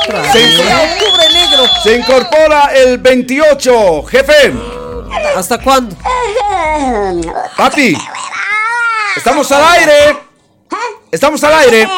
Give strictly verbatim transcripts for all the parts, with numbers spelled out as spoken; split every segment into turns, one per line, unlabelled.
Otra.
Se, incorpora,
octubre negro.
se incorpora el veintiocho. Jefe.
¿Hasta cuándo?
Papi. Estamos al aire. Estamos al aire.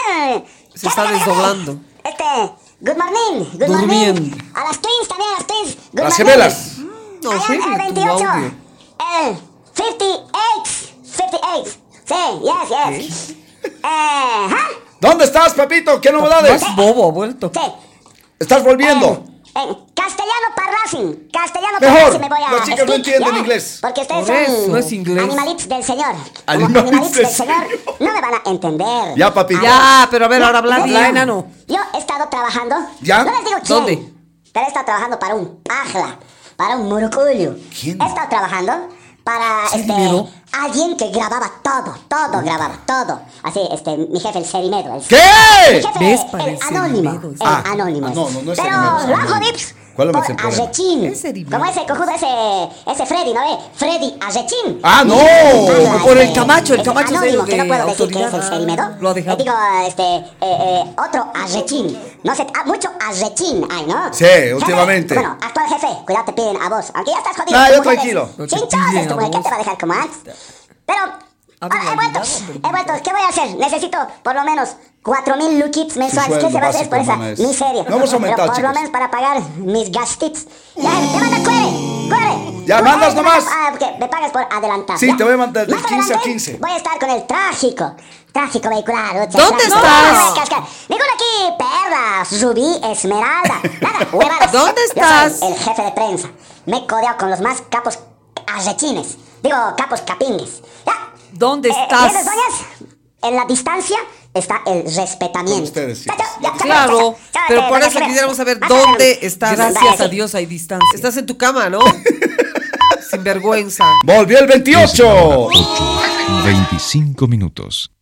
Se está desdoblando.
Este, good morning. Good
Durmiendo.
morning. A las twins también, a las twins. Good
Las
morning.
gemelas.
No,
Allá,
sí,
el
tu
veintiocho.
audio.
El cincuenta y ocho. cincuenta y ocho. Sí, yes, yes. Eh, ¿ah?
¿Dónde estás, papito? ¿Qué novedades?
Más bobo ha vuelto.
Sí.
¿Estás volviendo?
En, en castellano parlassing. Castellano
Mejor.
parlassing me voy a
Las chicas no
speak,
entienden
yeah.
inglés.
Porque ustedes
Por eso,
son
no es inglés.
animalitos del señor. Como
Animalitos
animalitos
del
del señor.
señor.
No me van a entender.
Ya, papi.
Ya, pero a ver, ahora habla
Yo-
bien. enano.
Yo he estado trabajando.
¿Ya?
No les digo quién.
¿Dónde?
Pero he estado trabajando para un ajla, para un murucuyo.
¿Quién?
He estado trabajando para
¿Sí,
este
dinero?
alguien que grababa todo, todo grababa, todo. Así, este, mi jefe el Cerimedo. El,
¿Qué?
Mi jefe
¿Ves?
el
Parece
anónimo.
Cerimedo.
El
Ah,
anónimo.
ah, no, no, no es
Pero
Cerimedo, es
lo hago
anónimo.
dips.
¿Cuál es
por
el problema?
Arrechín.
Es Cerimedo.
Como ese cojudo, ese, ese Freddy, ¿no ve? Freddy Arrechín.
Ah, no.
Mi jefe habla,
O por el
este,
Camacho, el
ese
Camacho es
anónimo,
el
que no
de
puedo decir que es el
autoridad.
Cerimedo.
Lo ha dejado.
Eh, Digo, este, eh, eh, otro Arrechín. No sé, ah, mucho Arrechín hay, ¿no?
Sí,
Jefe,
últimamente.
Bueno, actual jefe, cuidado, te piden a vos. Aunque ya estás jodido.
Ah,
tu
yo
mujer
tranquilo.
es
No te
chinchosa,
piden
es tu
a
mujer, ¿qué
vos.
te va a dejar como antes? Pero,
Ha
ahora he vuelto,
olvidado,
he vuelto. ¿Qué voy a hacer? Necesito por lo menos cuatro mil luquitos mensuales.
sueldo
¿Qué se va a hacer por
básico,
esa
mamá, es-
miseria?
No vamos a aumentar,
Pero por
chicos.
lo menos para pagar mis gastitos. Ya, te manda cuere, cuere.
Ya,
Tú,
mandas
eh, te
nomás.
Ah, porque me pagas por adelantar.
Sí,
¿ya?
te voy a mandar del
Más
quince a
adelante
quince.
Voy a estar con el trágico. Trágico vehicular. o sea,
¿Dónde
trágico.
estás?
No, no, cascar. Ninguno aquí, perlas, rubí, esmeralda. Nada, huevadas.
¿Dónde
Yo soy
estás?
el jefe de prensa. Me he codeado con los más capos arrechines. Digo, capos capingues. ¿Ya?
¿Dónde
Eh,
estás?
¿ves, doñas? En la distancia está el respetamiento.
Con ustedes,
Ya,
chicos.
ya, ya, ya,
Claro,
ya, ya,
pero
ya,
por
ya,
eso
ya,
quisiéramos saber
Más
dónde
adelante.
estás.
Vale,
Gracias a
sí.
Dios hay distancia. Estás en tu cama, ¿no? Sin vergüenza.
Volvió el veintiocho.
veinticinco minutos.